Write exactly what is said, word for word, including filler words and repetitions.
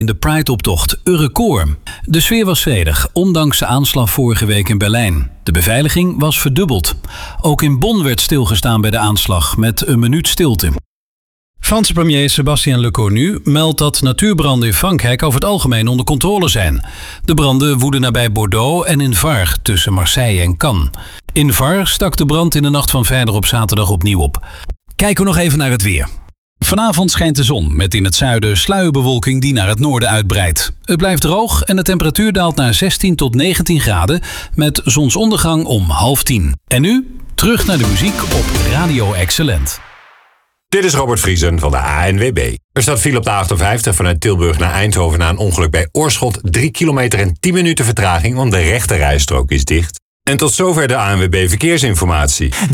de Pride-optocht, een record. De sfeer was vredig, ondanks de aanslag vorige week in Berlijn. De beveiliging was verdubbeld. Ook in Bonn werd stilgestaan bij de aanslag, met een minuut stilte. Franse premier Sébastien Lecornu meldt dat natuurbranden in Frankrijk over het algemeen onder controle zijn. De branden woeden nabij Bordeaux en in Var, tussen Marseille en Cannes. In Var stak de brand in de nacht van vrijdag op zaterdag opnieuw op. Kijken we nog even naar het weer. Vanavond schijnt de zon, met in het zuiden sluierbewolking die naar het noorden uitbreidt. Het blijft droog en de temperatuur daalt naar zestien tot negentien graden, met zonsondergang om half tien. En nu, terug naar de muziek op Radio Excellent. Dit is Robert Vriesen van de A N W B. Er staat file op de achtenvijftig vanuit Tilburg naar Eindhoven na een ongeluk bij Oorschot. drie kilometer en tien minuten vertraging, want de rechte rijstrook is dicht. En tot zover de A N W B Verkeersinformatie.